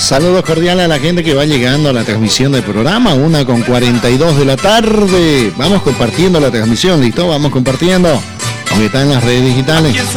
Saludos cordiales a la gente que va llegando a la transmisión del programa, 1:42 de la tarde. Vamos compartiendo la transmisión, ¿listo? Vamos compartiendo. Aunque está en las redes digitales.